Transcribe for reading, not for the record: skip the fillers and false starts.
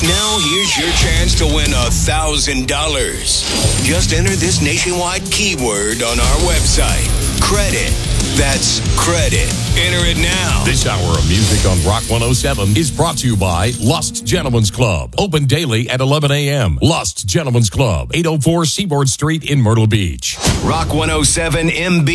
Now here's your chance to win $1,000. Just enter this nationwide keyword on our website. Credit. That's credit. Enter it now. This hour of music on Rock 107 is brought to you by Lust Gentlemen's Club. Open daily at 11 a.m. Lust Gentlemen's Club, 804 Seaboard Street in Myrtle Beach. Rock 107 MB.